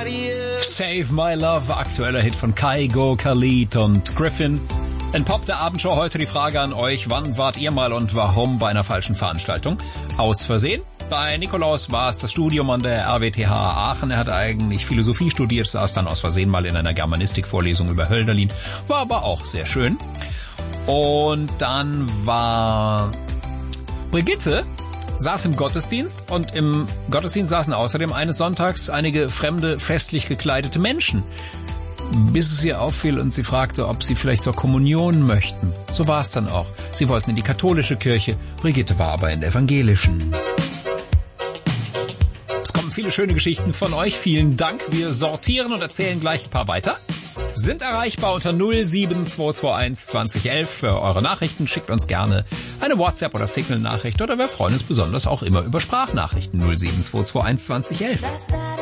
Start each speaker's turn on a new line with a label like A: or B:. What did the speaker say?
A: Save My Love, aktueller Hit von Kygo, Khalid und Griffin. In Pop der Abendshow heute die Frage an euch, wann wart ihr mal und warum bei einer falschen Veranstaltung? Aus Versehen? Bei Nikolaus war es das Studium an der RWTH Aachen. Er hat eigentlich Philosophie studiert, saß dann aus Versehen mal in einer Germanistikvorlesung über Hölderlin. War aber auch sehr schön. Und dann war Brigitte, saß im Gottesdienst und im Gottesdienst saßen außerdem eines Sonntags einige fremde, festlich gekleidete Menschen. Bis es ihr auffiel und sie fragte, ob sie vielleicht zur Kommunion möchten. So war es dann auch. Sie wollten in die katholische Kirche, Brigitte war aber in der evangelischen. Es kommen viele schöne Geschichten von euch. Vielen Dank. Wir sortieren und erzählen gleich ein paar weiter. Sind erreichbar unter 07221 2011 für eure Nachrichten. Schickt uns gerne eine WhatsApp- oder Signal-Nachricht oder wir freuen uns besonders auch immer über Sprachnachrichten 07221 2011.